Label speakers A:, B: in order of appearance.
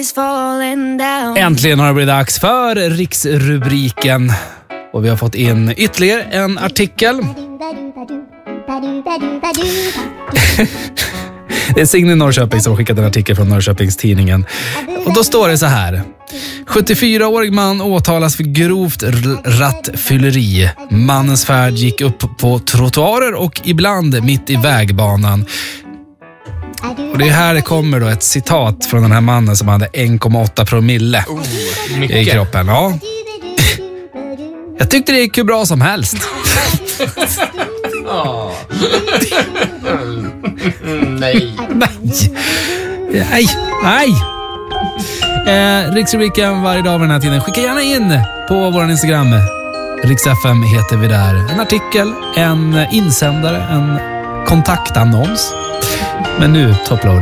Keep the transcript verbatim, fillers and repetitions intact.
A: is falling down.
B: Äntligen har det blivit dags för riksrubriken. Och vi har fått in ytterligare en artikel. Det är Signe Norrköping som har skickat en artikel från Norrköpingstidningen. Och då står det så här: sjuttiofyraårig man åtalas för grovt r- rattfylleri. Mannens färd gick upp på trottoarer och ibland mitt i vägbanan. Och det är här det kommer då ett citat från den här mannen som hade en komma åtta promille oh, i kroppen. Ja. Jag tyckte det gick hur bra som helst.
C: Oh. Nej.
B: Nej. Nej. Nej. Eh, Riksrubriken varje dag vid den här tiden. Skicka gärna in på vår Instagram. Riks F M heter vi där. En artikel, en insändare, en kontaktannons. Men nu topploaden.